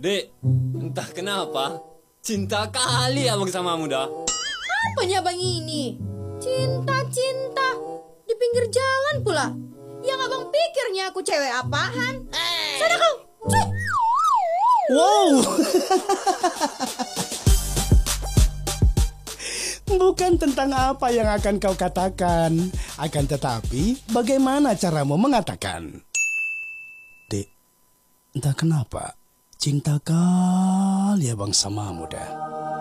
Dek, entah kenapa cinta kali abang sama dah. Apanya abang ini? Cinta-cinta di pinggir jalan pula. Yang abang pikirnya aku cewek apaan? Sana kau. Cuy. Wow. Bukan tentang apa yang akan kau katakan, akan tetapi bagaimana caramu mengatakan. Dek, entah kenapa cinta kali abang sama muda.